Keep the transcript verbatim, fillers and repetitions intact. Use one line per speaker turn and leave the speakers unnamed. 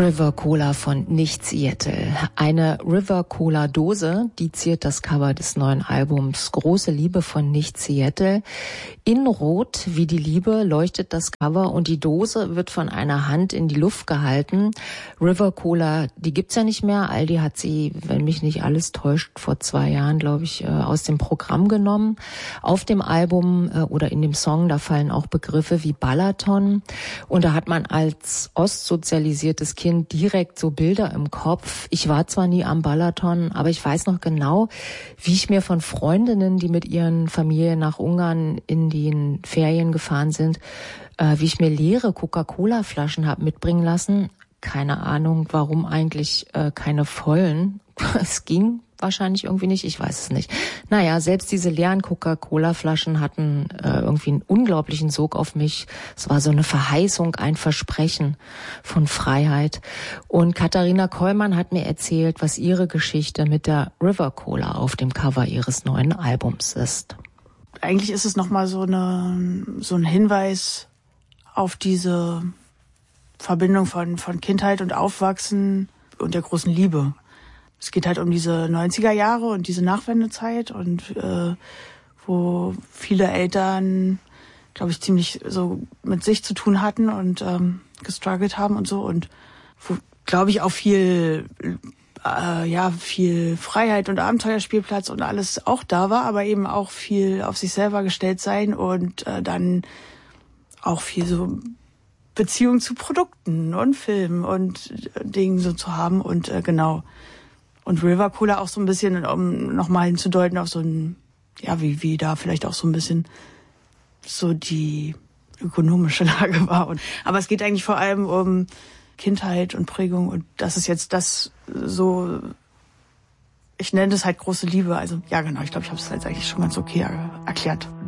River Cola von Nicht Seattle. Eine River Cola Dose, die ziert das Cover des neuen Albums Große Liebe von Nicht Seattle. In Rot wie die Liebe leuchtet das Cover und die Dose wird von einer Hand in die Luft gehalten. River Cola, die gibt's ja nicht mehr. Aldi hat sie, wenn mich nicht alles täuscht, vor zwei Jahren, glaube ich, aus dem Programm genommen. Auf dem Album oder in dem Song, da fallen auch Begriffe wie Balaton. Und da hat man als ostsozialisiertes Kind direkt so Bilder im Kopf. Ich war zwar nie am Balaton, aber ich weiß noch genau, wie ich mir von Freundinnen, die mit ihren Familien nach Ungarn in den Ferien gefahren sind, äh, wie ich mir leere Coca-Cola-Flaschen habe mitbringen lassen. Keine Ahnung, warum eigentlich äh, keine vollen. Es ging wahrscheinlich irgendwie nicht, ich weiß es nicht. Naja, selbst diese leeren Coca-Cola-Flaschen hatten äh, irgendwie einen unglaublichen Sog auf mich. Es war so eine Verheißung, ein Versprechen von Freiheit. Und Katharina Kollmann hat mir erzählt, was ihre Geschichte mit der River Cola auf dem Cover ihres neuen Albums ist.
Eigentlich ist es nochmal so eine, so ein Hinweis auf diese Verbindung von, von Kindheit und Aufwachsen und der großen Liebe. Es geht halt um diese neunziger Jahre und diese Nachwendezeit und äh, wo viele Eltern, glaube ich, ziemlich so mit sich zu tun hatten und ähm, gestruggelt haben und so und wo, glaube ich, auch viel, äh, ja, viel Freiheit und Abenteuerspielplatz und alles auch da war, aber eben auch viel auf sich selber gestellt sein und äh, dann auch viel so Beziehung zu Produkten und Filmen und Dingen so zu haben und äh, genau. Und River Cola auch so ein bisschen, um nochmal hinzudeuten auf so ein, ja, wie, wie da vielleicht auch so ein bisschen so die ökonomische Lage war. Und, aber es geht eigentlich vor allem um Kindheit und Prägung und das ist jetzt das so, ich nenne das halt große Liebe. Also ja genau, ich glaube, ich habe es jetzt eigentlich schon ganz okay erklärt.